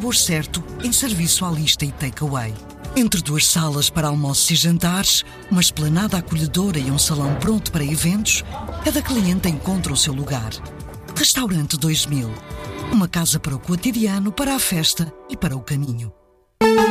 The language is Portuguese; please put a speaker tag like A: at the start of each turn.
A: sabor certo em serviço à lista e takeaway. Entre duas salas para almoços e jantares, uma esplanada acolhedora e um salão pronto para eventos, cada cliente encontra o seu lugar. Restaurante 2000. Uma casa para o cotidiano, para a festa e para o caminho.